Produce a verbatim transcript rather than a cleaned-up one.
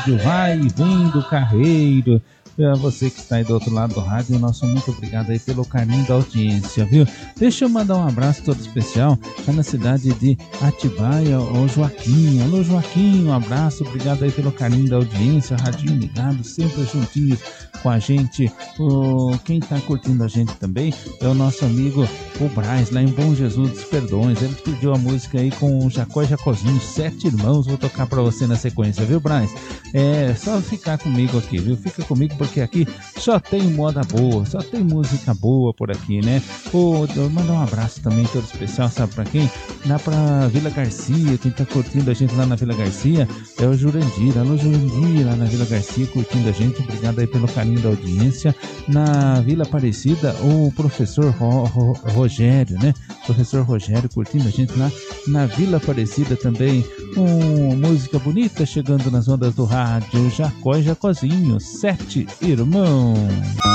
vai e vem do carreiro. A você que está aí do outro lado do rádio, nosso muito obrigado aí pelo carinho da audiência, viu? Deixa eu mandar um abraço todo especial lá na cidade de Atibaia, o Joaquim. Alô, Joaquim, um abraço, obrigado aí pelo carinho da audiência, radinho ligado, sempre juntinhos com a gente. O, quem está curtindo a gente também é o nosso amigo o Braz, lá em Bom Jesus dos Perdões. Ele pediu a música aí com o Jacó e Jacozinho, Sete Irmãos. Vou tocar para você na sequência, viu, Braz? É só ficar comigo aqui, viu? Fica comigo porque aqui só tem moda boa, só tem música boa por aqui, né? Vou mandar um abraço também todo especial, sabe pra quem? Lá pra Vila Garcia, quem tá curtindo a gente lá na Vila Garcia é o Jurandir. Alô, Jurandir, lá na Vila Garcia, curtindo a gente, obrigado aí pelo carinho da audiência. Na Vila Aparecida, o professor Ro- Ro- Rogério, né? Professor Rogério curtindo a gente lá na Vila Aparecida também. Um, música bonita chegando nas ondas do rádio, Jacó e Jacozinho, Sete Irmãos.